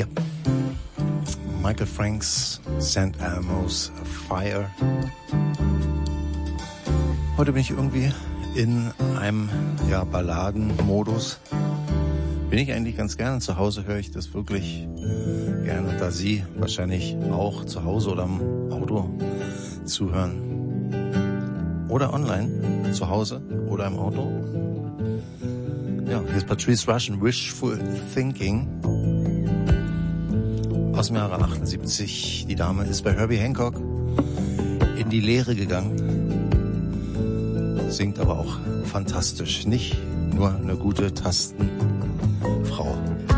Ja. Michael Franks, St. Elmo's Fire. Heute bin ich irgendwie in einem Balladenmodus. Bin ich eigentlich ganz gerne. Zu Hause höre ich das wirklich gerne, da Sie wahrscheinlich auch zu Hause oder im Auto zuhören. Oder online, zu Hause oder im Auto. Ja, hier ist Patrice Rushen, Wishful Thinking. Aus dem Jahre 78. Die Dame ist bei Herbie Hancock in die Lehre gegangen. Singt aber auch fantastisch. Nicht nur eine gute Tastenfrau.